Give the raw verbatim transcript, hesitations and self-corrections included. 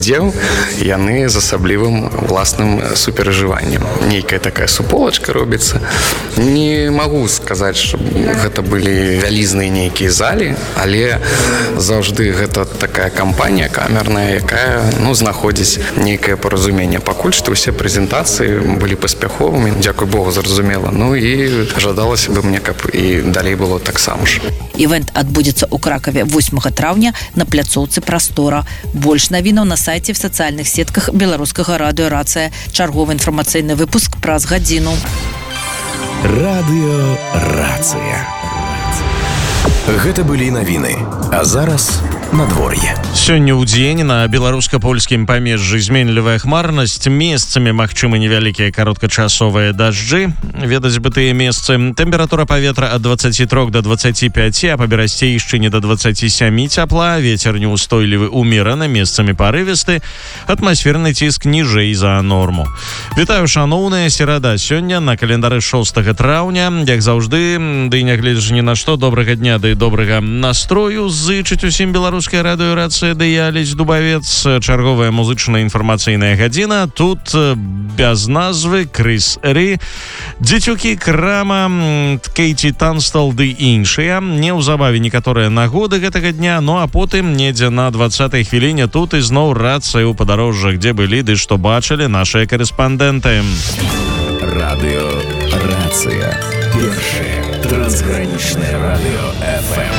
дзел, яны з асаблівым уласным суперажываннем. Нейкая такая суполачка робіцца. Не магу сказаць, што гэта былі вялізныя нейкія залі, але заўжды гэта такая кампанія камерная, якая, ну, знаходзіць нейкае паразуменне. Пакуль што ўсе прэзентацыі былі паспяховымі, дзякуй Богу, зразумела. Ну і жадалася бы мне, каб і далей было таксама ж. Івент адбудзецца ў Кракаве восьмага траўня на пляцоўцы «Прастора». Больш навінаў на сайце в сацыяльных сетках беларускага радыё «Рацыя». Чарговы інфармацыйны выпуск праз гадзіну. Радыё «Рацыя». Гэта былі навіны. А зараз надвор'е. Сёння ў дзень на беларуска-польскім памежжы зменлівая хмарнасць, месцамі магчымы невялікія кароткачасовыя дажджы. Ведаць бы тыя месцы. Тэмпература паветра ад дваццаці трох да дваццаці пяці, а па берасцейшчыне да дваццаці сямі цяпла. Вецер неўстойлівы умераны, месцамі парывісты. Атмасферны ціск ніжэй за норму. Вітаю, шаноўныя, серада сёння на календары шостага траўня. Як заўжды, ды нягледзячы ні на што, добрага дня ды добрага настрою зычыць усім беларускай радыё «Рацыя», ды я, Алесь Дубавец. Чарговая музычная інфармацыйная гадзіна. Тут без назвы, Крыс Рі, дзецюкі Крама, Кейці Танстал ды іншыя. Неўзабаве некаторыя нагоды гэтага дня, ну а потым недзе на дваццатай хвіліне тут ізноў рацыя ў падарожжах, дзе былі ды што бачылі нашыя карэспандэнты. Радыё «Рацыя». Першае трансгранічнае радыё эф эм.